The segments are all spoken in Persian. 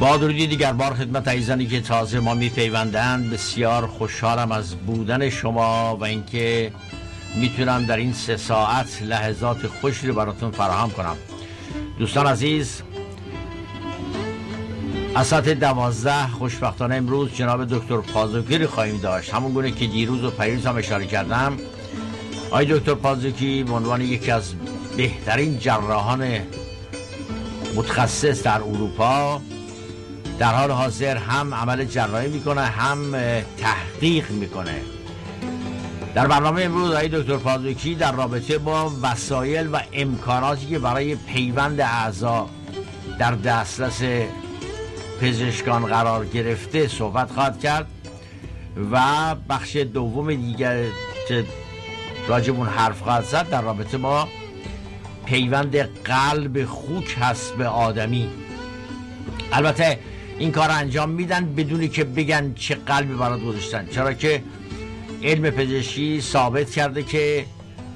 با درودی دیگر بار خدمت عزیزانی که تازه ما میپیوندند. بسیار خوشحالم از بودن شما و اینکه میتونم در این 3 ساعت لحظات خوشی رو براتون فراهم کنم. دوستان عزیز، از ساعت 12 خوشبختانه امروز جناب دکتر پازوکی رو خواهیم داشت. همون گونه که دیروز و پیروز هم اشاره کردم، آقای دکتر پازوکی به عنوان یکی از بهترین جراحان متخصص در اروپا در حال حاضر هم عمل جراحی میکنه، هم تحقیق میکنه. در برنامه امروز آقای دکتر پازوکی در رابطه با وسایل و امکاناتی که برای پیوند اعضا در دسترس پزشکان قرار گرفته صحبت خواهد کرد و بخش دوم دیگر که راجبون حرف خواهد زد در رابطه با پیوند قلب خوک هست به آدمی. البته این کار انجام میدن بدونی که بگن چه قلبی برات گذاشتن، چرا که علم پزشکی ثابت کرده که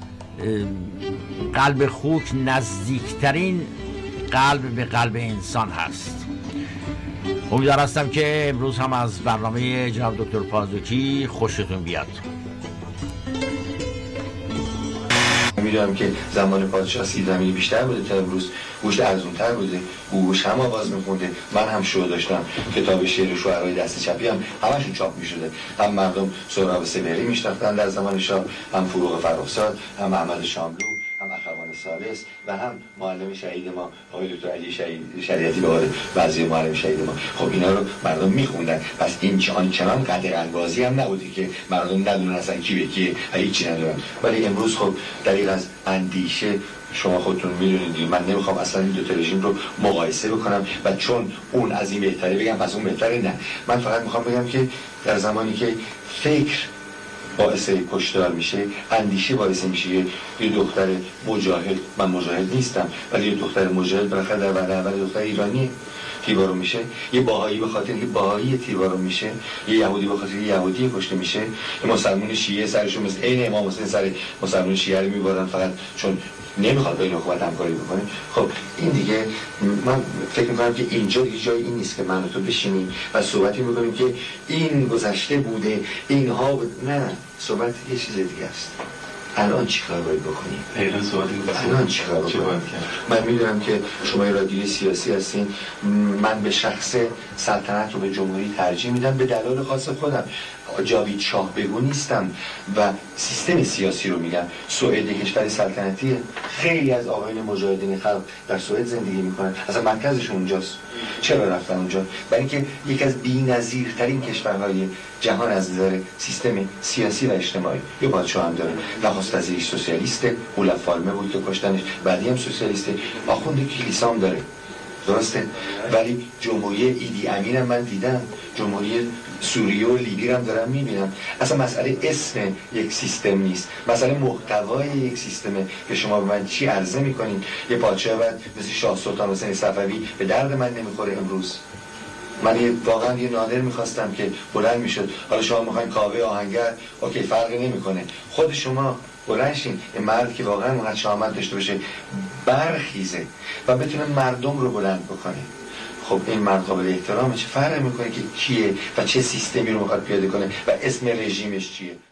قلب خوک نزدیکترین قلب به قلب انسان هست. امیدوار هستم که امروز هم از برنامه جناب دکتر پازوکی خوشتون بیاد. میدونم که زمان پادشاه سیب زمینی بیشتر بوده تا امروز، گوشت ارزونتر بوده، گوش هم آواز میخونده. من هم شو داشتم، کتاب شعر شعرهای دست چپی هم همشون چاپ میشده. هم مردم سهراب سپهری میشناختن در زمان شاه، هم فروغ فرخزاد، هم احمد شاملو، هم اخوان ثالث و هم معلم شهید ما آقای دکتر علی شریعتی به قول بعضی معلم شهید ما. خب اینا رو مردم میخوندن. پس این چنان قدرالبازی هم نبوده که مردم ندونن اصلا کی به کیه و هیچی ندونن. ولی امروز خب دلیل از اندیشه، شما خودتون میدونید، من نمیخوام اصلا این دو تا رژیم رو مقایسه بکنم و چون اون از این بهتره بگم پس اون بهتره، نه. من فقط میخوام بگم که در زمانی که فکر باعث کشتار میشه، اندیشه باعث میشه یه دختر مجاهد، من مجاهد نیستم ولی یه دختر مجاهد بالاخره در وهله اول دختر ایرانی تیربارون میشه، یه باهایی به خاطر اینکه باهایی تیربارون میشه، یه یهودی به خاطر یهودی کشته میشه، یه مسلمان شیعه سرشون مثل عین امام حسین سر مسلمان شیعه رو میبرن فقط چون نمیخواد با این حکومت همکاری بکنه. خب این دیگه من فکر میکنم که اینجا دیگه جای این نیست که من و تو بشینیم و صحبتی میکنیم که این گذشته بوده، اینها نه، صحبت یه چیز دیگه است. الان چی کار باید بکنیم؟ الان چی کار بکنیم؟ من میدونم که شما رادیوی سیاسی هستین. من به شخص سلطنت رو به جمهوری ترجیح میدم به دلایل خاص خودم. جاوید شاه بگو نیستم و سیستم سیاسی رو میگم. سوئد کشور سلطنتیه، خیلی از آقایون مجاهدین خلق در سوئد زندگی میکنن، اصلا مرکزشون اونجاست. چرا رفتن اونجا؟ برای اینکه یکی از بی‌نظیرترین کشورهای جهان از نظر سیستم سیاسی و اجتماعی. یه پادشاه هم داره، نخست وزیرش سوسیالیسته، اولف پالمه بود که کشتنش، بعدی هم سوسیالیسته، آخوند کلیسا هم داره، درسته؟ ولی جمهوری ایدی امین هم من دیدم، جمهوری سوریه و لیبی هم دارم میبینم. اصلا مسئله اسم یک سیستم نیست، مسئله محتوای یک سیستمه که شما به من چی عرضه میکنین. یه پادشاه بعد مثل شاه سلطان حسین صفوی به درد من نمیخوره امروز. من واقعا یه نادر میخواستم که بلند میشد. حالا شما میخواین کاوه آهنگر، اوکی، فرقی نمیکنه، خود شما بلند شین. این مرد که واقعا اونقدر شهامت داشته باشه برخیزه و بتونه مردم رو بلند بکنه. خب این مرد قابل احترامه. چه فرقی میکنه که کیه و چه سیستمی رو میخواد پیاده کنه و اسم رژیمش چیه؟